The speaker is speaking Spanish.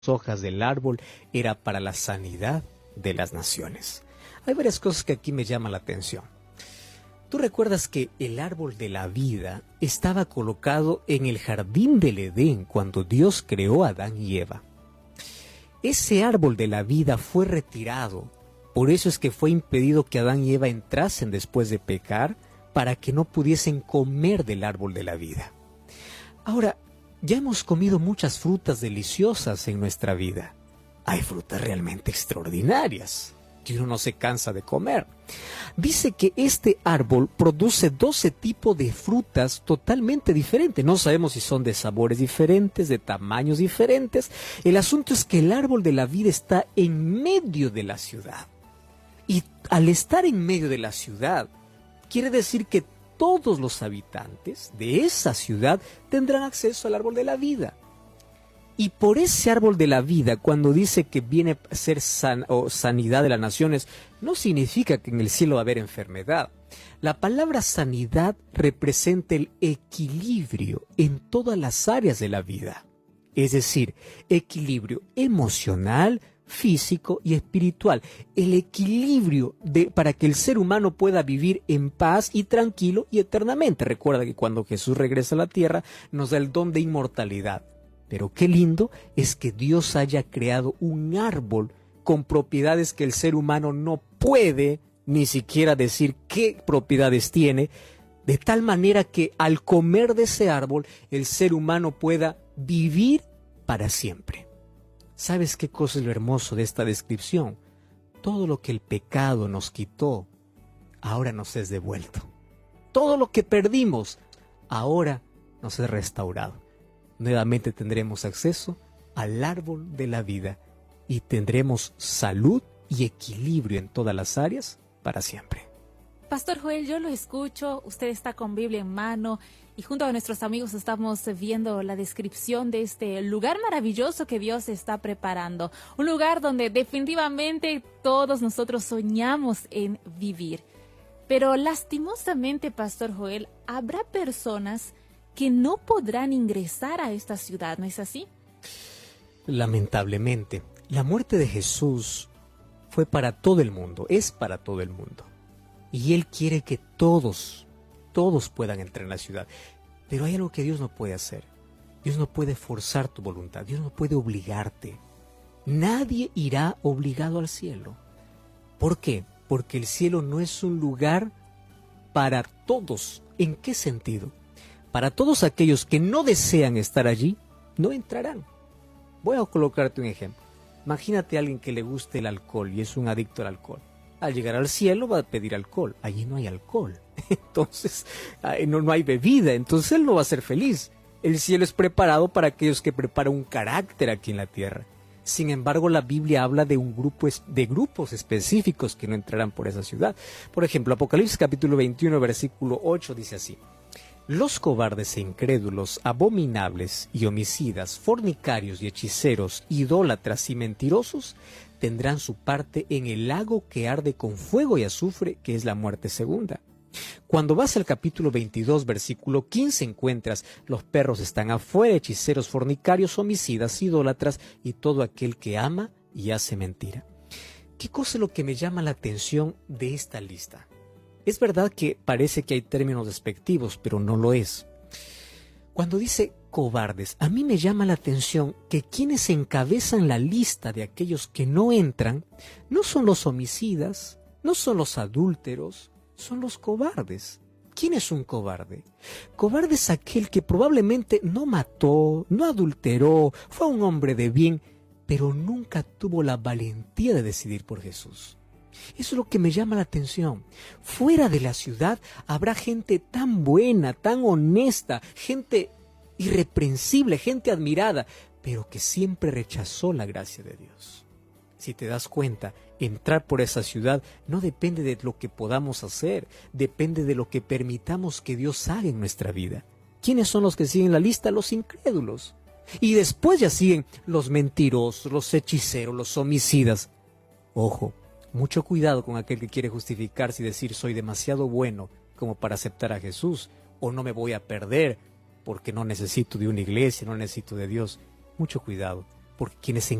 hojas del árbol era para la sanidad de las naciones. Hay varias cosas que aquí me llaman la atención. Tú recuerdas que el árbol de la vida estaba colocado en el jardín del Edén cuando Dios creó a Adán y Eva. Ese árbol de la vida fue retirado, por eso es que fue impedido que Adán y Eva entrasen después de pecar, para que no pudiesen comer del árbol de la vida. Ahora, ya hemos comido muchas frutas deliciosas en nuestra vida. Hay frutas realmente extraordinarias que uno no se cansa de comer. Dice que este árbol produce 12 tipos de frutas totalmente diferentes. No sabemos si son de sabores diferentes, de tamaños diferentes. El asunto es que el árbol de la vida está en medio de la ciudad. Y al estar en medio de la ciudad, quiere decir que todos los habitantes de esa ciudad tendrán acceso al árbol de la vida. Y por ese árbol de la vida, cuando dice que viene a ser sanidad de las naciones, no significa que en el cielo va a haber enfermedad. La palabra sanidad representa el equilibrio en todas las áreas de la vida. Es decir, equilibrio emocional, físico y espiritual. El equilibrio para que el ser humano pueda vivir en paz y tranquilo y eternamente. Recuerda que cuando Jesús regresa a la tierra nos da el don de inmortalidad. Pero qué lindo es que Dios haya creado un árbol con propiedades que el ser humano no puede ni siquiera decir qué propiedades tiene, de tal manera que al comer de ese árbol el ser humano pueda vivir para siempre. ¿Sabes qué cosa es lo hermoso de esta descripción? Todo lo que el pecado nos quitó, ahora nos es devuelto. Todo lo que perdimos, ahora nos es restaurado. Nuevamente tendremos acceso al árbol de la vida y tendremos salud y equilibrio en todas las áreas para siempre. Pastor Joel, yo lo escucho, usted está con Biblia en mano y junto a nuestros amigos estamos viendo la descripción de este lugar maravilloso que Dios está preparando. Un lugar donde definitivamente todos nosotros soñamos en vivir. Pero lastimosamente, Pastor Joel, habrá personas que no podrán ingresar a esta ciudad, ¿no es así? Lamentablemente, la muerte de Jesús fue para todo el mundo, es para todo el mundo. Y Él quiere que todos puedan entrar en la ciudad. Pero hay algo que Dios no puede hacer. Dios no puede forzar tu voluntad, Dios no puede obligarte. Nadie irá obligado al cielo. ¿Por qué? Porque el cielo no es un lugar para todos. ¿En qué sentido? Para todos aquellos que no desean estar allí, no entrarán. Voy a colocarte un ejemplo. Imagínate a alguien que le guste el alcohol y es un adicto al alcohol. Al llegar al cielo va a pedir alcohol. Allí no hay alcohol. Entonces, no hay bebida. Entonces él no va a ser feliz. El cielo es preparado para aquellos que preparan un carácter aquí en la tierra. Sin embargo, la Biblia habla de grupos específicos que no entrarán por esa ciudad. Por ejemplo, Apocalipsis capítulo 21, versículo 8 dice así: los cobardes e incrédulos, abominables y homicidas, fornicarios y hechiceros, idólatras y mentirosos, tendrán su parte en el lago que arde con fuego y azufre, que es la muerte segunda. Cuando vas al capítulo 22, versículo 15, encuentras: los perros están afuera, hechiceros, fornicarios, homicidas, idólatras y todo aquel que ama y hace mentira. ¿Qué cosa es lo que me llama la atención de esta lista? Es verdad que parece que hay términos despectivos, pero no lo es. Cuando dice cobardes, a mí me llama la atención que quienes encabezan la lista de aquellos que no entran no son los homicidas, no son los adúlteros, son los cobardes. ¿Quién es un cobarde? Cobarde es aquel que probablemente no mató, no adulteró, fue un hombre de bien, pero nunca tuvo la valentía de decidir por Jesús. Eso es lo que me llama la atención. Fuera de la ciudad habrá gente tan buena, tan honesta, gente irreprensible, gente admirada, pero que siempre rechazó la gracia de Dios. Si te das cuenta, entrar por esa ciudad no depende de lo que podamos hacer, depende de lo que permitamos que Dios haga en nuestra vida. ¿Quiénes son los que siguen la lista? Los incrédulos. Y después ya siguen los mentirosos, los hechiceros, los homicidas. Ojo. Mucho cuidado con aquel que quiere justificarse y decir: soy demasiado bueno como para aceptar a Jesús, o no me voy a perder porque no necesito de una iglesia, no necesito de Dios. Mucho cuidado, porque quienes se